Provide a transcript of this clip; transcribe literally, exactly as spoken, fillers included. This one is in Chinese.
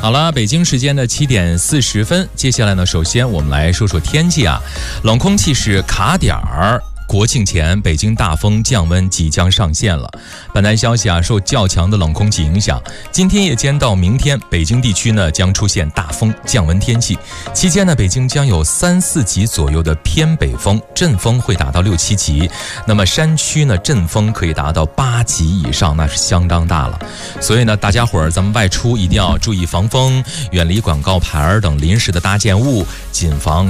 好了，北京时间的七点四十分，接下来呢，首先我们来说说天气啊，冷空气是卡点儿。国庆前，北京大风降温即将上线了。本台消息啊，受较强的冷空气影响，今天夜间到明天，北京地区呢将出现大风降温天气。期间呢，北京将有三四级左右的偏北风，阵风会达到六七级。那么山区呢，阵风可以达到八级以上，那是相当大了。所以呢，大家伙儿咱们外出一定要注意防风，远离广告牌等临时的搭建物，谨防